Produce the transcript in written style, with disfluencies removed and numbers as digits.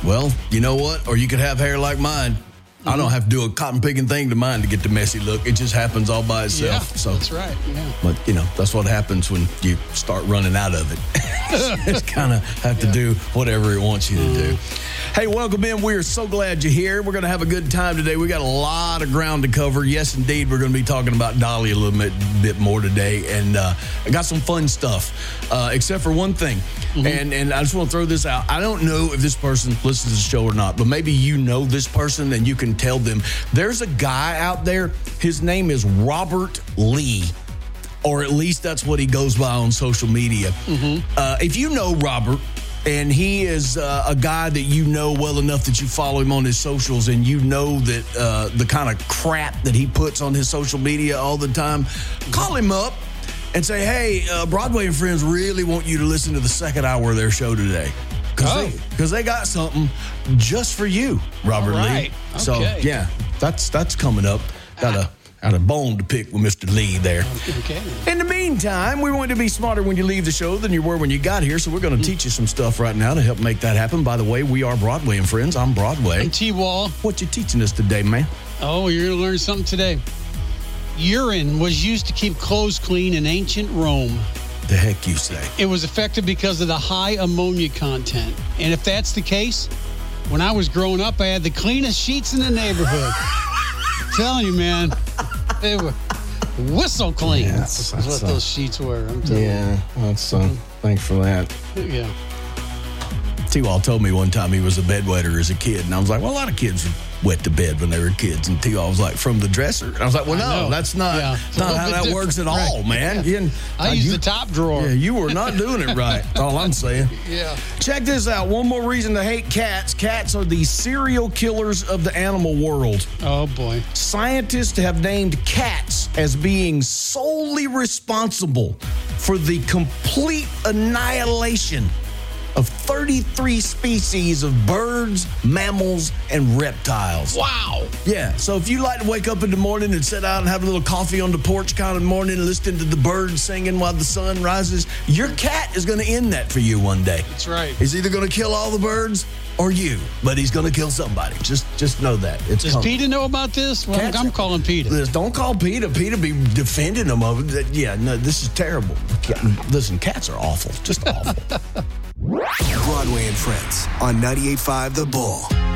Well, you know what? Or you could have hair like mine. I don't have to do a cotton picking thing to mine to get the messy look. It just happens all by itself. Yeah, so that's right. Yeah. But, that's what happens when you start running out of it. Just kind of have to do whatever it wants you to do. Hey, welcome in. We are so glad you're here. We're going to have a good time today. We got a lot of ground to cover. Yes, indeed, we're going to be talking about Dolly a little bit more today. And I got some fun stuff, except for one thing. And I just want to throw this out. I don't know if this person listens to the show or not, but maybe you know this person and you can tell them. There's a guy out there. His name is Robert Lee. Or at least that's what he goes by on social media. If you know Robert, and he is a guy that you know well enough that you follow him on his socials, and you know that the kind of crap that he puts on his social media all the time, call him up and say, hey, Broadway and Friends really want you to listen to the second hour of their show today. Because they got something just for you, Robert Lee. Okay. So, yeah, that's coming up. Got a bone to pick with Mr. Lee there. Okay. In the meantime, we want to be smarter when you leave the show than you were when you got here, so we're going to teach you some stuff right now to help make that happen. By the way, we are Broadway and Friends. I'm Broadway. I'm T-Wall. What you teaching us today, man? Oh, you're going to learn something today. Urine was used to keep clothes clean in ancient Rome. The heck you say? It was effective because of the high ammonia content. And if that's the case, when I was growing up, I had the cleanest sheets in the neighborhood. Telling you, man, they were whistle clean. Yeah, that's what those sheets were. I'm telling you. That's thanks for that. Yeah. T-Wall told me one time he was a bedwetter as a kid, and I was like, well, a lot of kids wet the bed when they were kids. And T-Wall was like, from the dresser? And I was like, well, no, that's not how that works at all, man. Yeah. I use the top drawer. Yeah, you were not doing it right. All I'm saying. Yeah. Check this out. One more reason to hate cats. Cats are the serial killers of the animal world. Oh, boy. Scientists have named cats as being solely responsible for the complete annihilation of 33 species of birds, mammals, and reptiles. Wow. Yeah, so if you like to wake up in the morning and sit out and have a little coffee on the porch kind of morning and listen to the birds singing while the sun rises, your cat is going to end that for you one day. That's right. He's either going to kill all the birds or you, but he's going to kill somebody. Just know that. It's Does PETA know about this? Well, I'm calling PETA. Don't call PETA. PETA be defending them of it. Yeah, no, this is terrible. Listen, cats are awful. Just awful. Broadway and Friends on 98.5 The Bull.